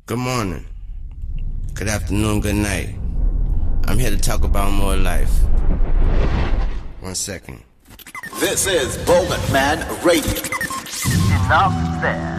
Good morning, good afternoon, good night. I'm here to talk about more life. 1 second. This is Bowman Man Radio. Enough said.